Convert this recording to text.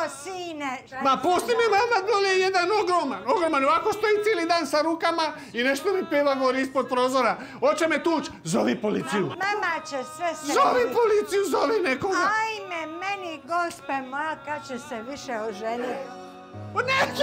sine. Ma pusti mi, mama, dole je jedan ogroman. Ovako stoji cijeli dan sa rukama i nešto mi peva gori ispod prozora. Hoće me tuć, zovi policiju. Mama će sve se... Zovi policiju, zovi nekoga. Ajme, meni, gospe moja, kad će se više oženiti. Ne!